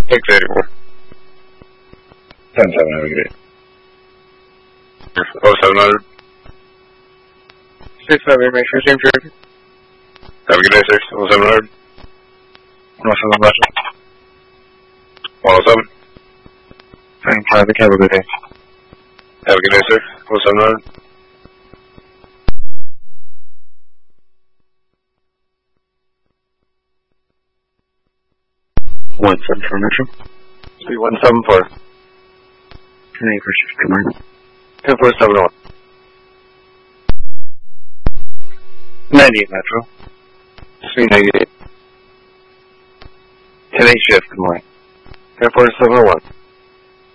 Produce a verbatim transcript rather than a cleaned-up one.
six eighty-four. ten seven, have a good day. oh seven hundred. six five eight, make sure same trip. Have a good day, six. oh seven hundred. one oh seven, Roger. one oh seven. Frank Traffic, have a good day. Have a good day, six. oh seven hundred. one seven four, Metro. three one seven four. ten eight for shift, good morning. ten four seven one. ninety-eight, Metro. three ninety-eight. ten eight shift, good morning. ten four seven one.